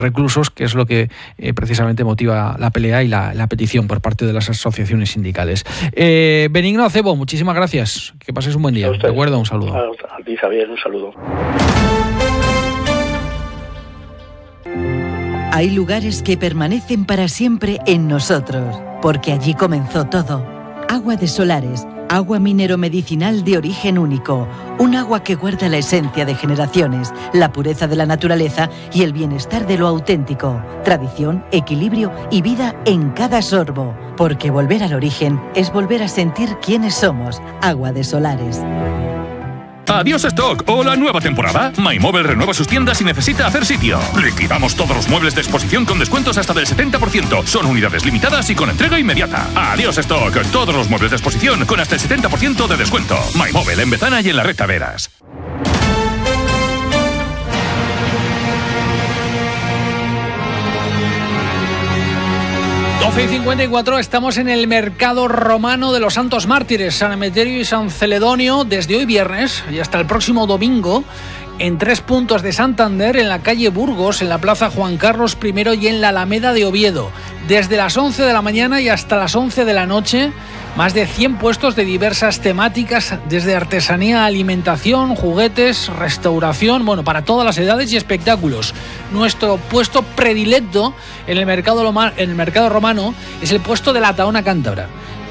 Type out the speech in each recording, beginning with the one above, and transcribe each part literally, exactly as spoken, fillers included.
reclusos, que es lo que eh, precisamente motiva la pelea y la, la petición por parte de las asociaciones sindicales. Eh, Benigno Acebo, muchísimas gracias. Que pases un buen día. De acuerdo, un saludo. A, a ti, Javier, un saludo. Hay lugares que permanecen para siempre en nosotros, porque allí comenzó todo. Agua de Solares, agua minero-medicinal de origen único, un agua que guarda la esencia de generaciones, la pureza de la naturaleza y el bienestar de lo auténtico, tradición, equilibrio y vida en cada sorbo, porque volver al origen es volver a sentir quiénes somos. Agua de Solares. Adiós stock o la nueva temporada. MyMobile renueva sus tiendas y necesita hacer sitio. Liquidamos todos los muebles de exposición con descuentos hasta del setenta por ciento. Son unidades limitadas y con entrega inmediata. Adiós stock. Todos los muebles de exposición con hasta el setenta por ciento de descuento. MyMobile en Bezana y en la Red Taveras. doce y cincuenta y cuatro, estamos en el mercado romano de los Santos Mártires, San Emeterio y San Celedonio, desde hoy viernes y hasta el próximo domingo, en tres puntos de Santander, en la calle Burgos, en la plaza Juan Carlos primero y en la Alameda de Oviedo. Desde las once de la mañana y hasta las once de la noche, más de cien puestos de diversas temáticas, desde artesanía, alimentación, juguetes, restauración, bueno, para todas las edades y espectáculos. Nuestro puesto predilecto en el mercado, Loma, en el mercado romano es el puesto de la Tahona Cántabra.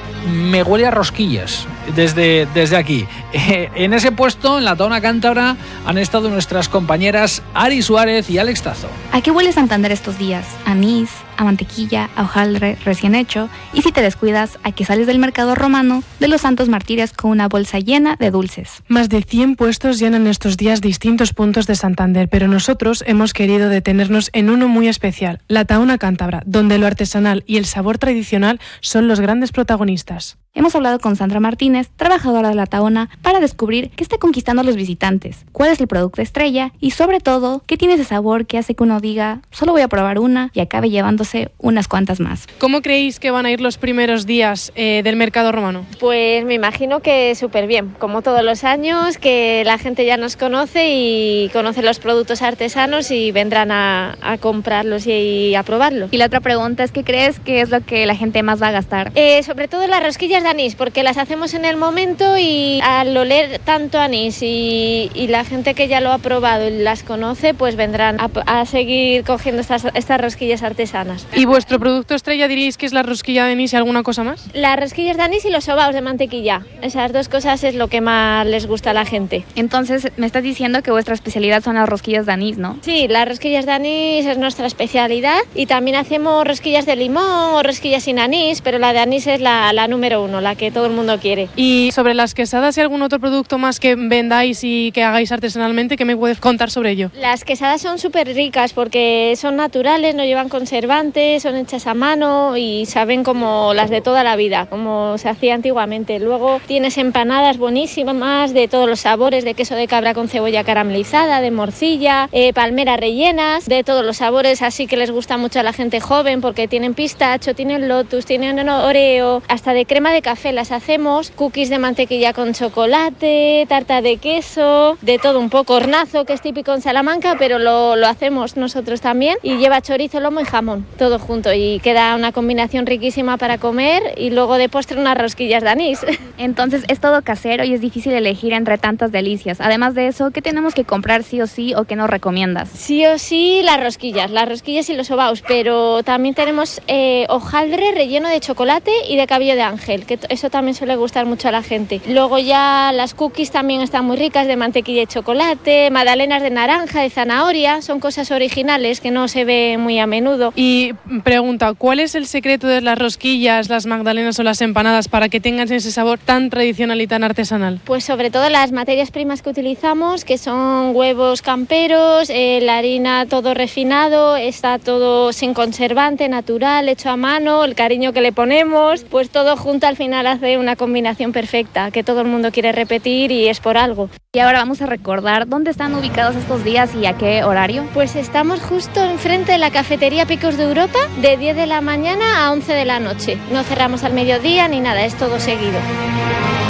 Me huele a rosquillas desde, desde aquí. Eh, en ese puesto, en la Tahona Cántabra, han estado nuestras compañeras Ari Suárez y Alex Tazo. ¿A qué huele Santander estos días? Anís, a mantequilla, a hojaldre recién hecho, y si te descuidas, a que sales del mercado romano de los Santos Mártires con una bolsa llena de dulces. Más de cien puestos llenan estos días distintos puntos de Santander, pero nosotros hemos querido detenernos en uno muy especial, la Tahona Cántabra, donde lo artesanal y el sabor tradicional son los grandes protagonistas. Hemos hablado con Sandra Martínez, trabajadora de la Tahona, para descubrir qué está conquistando a los visitantes, cuál es el producto estrella y, sobre todo, qué tiene ese sabor que hace que uno diga, solo voy a probar una y acabe llevándose unas cuantas más. ¿Cómo creéis que van a ir los primeros días eh, del mercado romano? Pues me imagino que súper bien, como todos los años, que la gente ya nos conoce y conoce los productos artesanos y vendrán a, a comprarlos y, y a probarlos. Y la otra pregunta es, ¿qué crees que es lo que la gente más va a gastar? Eh, sobre todo las rosquillas de anís, porque las hacemos en el momento y al oler tanto anís y, y la gente que ya lo ha probado y las conoce, pues vendrán a, a seguir cogiendo estas, estas rosquillas artesanas. ¿Y vuestro producto estrella diríais que es la rosquilla de anís y alguna cosa más? Las rosquillas de anís y los sobaos de mantequilla. Esas dos cosas es lo que más les gusta a la gente. Entonces me estás diciendo que vuestra especialidad son las rosquillas de anís, ¿no? Sí, las rosquillas de anís es nuestra especialidad y también hacemos rosquillas de limón o rosquillas sin anís, pero la de anís es la, la número uno, la que todo el mundo quiere. Y sobre las quesadas y algún otro producto más que vendáis y que hagáis artesanalmente, ¿qué me puedes contar sobre ello? Las quesadas son súper ricas porque son naturales, no llevan conservantes, son hechas a mano y saben como las de toda la vida, como se hacía antiguamente. Luego tienes empanadas buenísimas de todos los sabores, de queso de cabra con cebolla caramelizada, de morcilla, eh, palmeras rellenas, de todos los sabores, así que les gusta mucho a la gente joven porque tienen pistacho, tienen lotus, tienen oreo, hasta de crema de café las hacemos, cookies de mantequilla con chocolate, tarta de queso, de todo un poco, hornazo que es típico en Salamanca, pero lo, lo hacemos nosotros también y lleva chorizo, lomo y jamón, todo junto y queda una combinación riquísima para comer y luego de postre unas rosquillas de anís. Entonces es todo casero y es difícil elegir entre tantas delicias. Además de eso, ¿qué tenemos que comprar sí o sí o qué nos recomiendas? Sí o sí las rosquillas, las rosquillas y los sobaos, pero también tenemos eh, hojaldre relleno de chocolate y de cabello de ángel, que eso también suele gustar mucho a la gente. Luego ya las cookies también están muy ricas de mantequilla y chocolate, magdalenas de naranja, de zanahoria, son cosas originales que no se ve muy a menudo. Y pregunta, ¿cuál es el secreto de las rosquillas, las magdalenas o las empanadas para que tengan ese sabor tan tradicional y tan artesanal? Pues sobre todo las materias primas que utilizamos, que son huevos camperos, eh, la harina todo refinado, está todo sin conservante, natural, hecho a mano, el cariño que le ponemos, pues todo junto al final hace una combinación perfecta que todo el mundo quiere repetir y es por algo. Y ahora vamos a recordar dónde están ubicados estos días y a qué horario. Pues estamos justo enfrente de la cafetería Picos de Europa, de diez de la mañana a once de la noche. No cerramos al mediodía ni nada, es todo seguido.